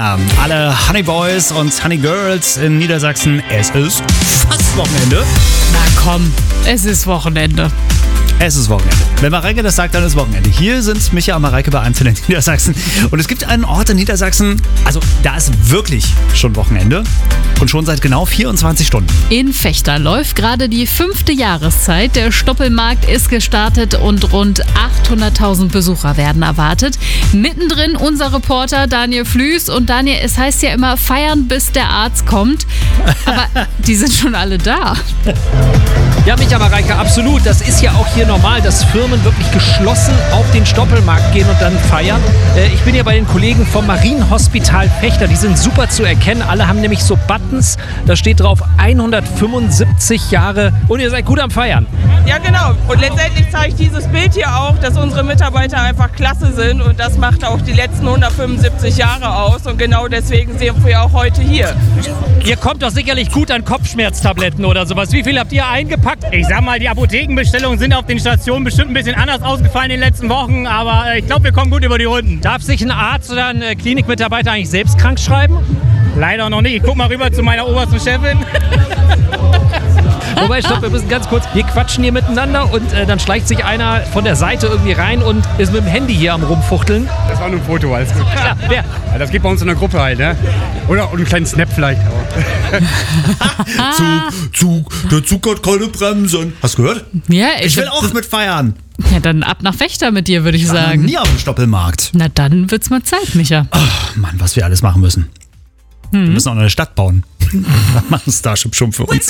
Ja, alle Honey Boys und Honey Girls in Niedersachsen, es ist fast Wochenende. Na komm, es ist Wochenende. Es ist Wochenende. Wenn Mareike das sagt, dann ist Wochenende. Hier sind Micha und Mareike bei Antenne in Niedersachsen. Und es gibt einen Ort in Niedersachsen, also da ist wirklich schon Wochenende. Und schon seit genau 24 Stunden. In Vechta läuft gerade die 5. Jahreszeit. Der Stoppelmarkt ist gestartet und rund 800.000 Besucher werden erwartet. Mittendrin unser Reporter Daniel Flüß. Und Daniel, es heißt ja immer, feiern bis der Arzt kommt. Aber die sind schon alle da. Ja, Micha, Mareike, absolut. Das ist ja auch hier normal, dass Firmen wirklich geschlossen auf den Stoppelmarkt gehen und dann feiern. Ich bin hier bei den Kollegen vom Marienhospital Vechta. Die sind super zu erkennen. Alle haben nämlich so Buttons. Da steht drauf 175 Jahre und ihr seid gut am Feiern. Ja, genau. Und letztendlich zeigt dieses Bild hier auch, dass unsere Mitarbeiter einfach klasse sind. Und das macht auch die letzten 175 Jahre aus. Und genau deswegen sind wir auch heute hier. Ihr kommt doch sicherlich gut an Kopfschmerztabletten oder sowas. Wie viel habt ihr eingepackt? Ich sag mal, die Apothekenbestellungen sind auf den Stationen bestimmt ein bisschen anders ausgefallen in den letzten Wochen, aber ich glaube, wir kommen gut über die Runden. Darf sich ein Arzt oder ein Klinikmitarbeiter eigentlich selbst krank schreiben? Leider noch nicht. Ich guck mal rüber zu meiner obersten Chefin. Wobei, stopp, wir müssen ganz kurz, wir quatschen hier miteinander und dann schleicht sich einer von der Seite irgendwie rein und ist mit dem Handy hier am Rumfuchteln. Das war nur ein Foto, alles gut. Ja, wer? Ja, das geht bei uns in der Gruppe halt, ne? Oder einen kleinen Snap vielleicht auch. Der Zug hat keine Bremsen. Hast du gehört? Ja, Ich will auch mit feiern. Ja, dann ab nach Vechta mit dir, würde ich Ich war sagen. nie auf dem Stoppelmarkt. Na dann wird's mal Zeit, Micha. Ach, Mann, was wir alles machen müssen. Wir müssen auch eine Stadt bauen. Das macht ein Starship schon für uns.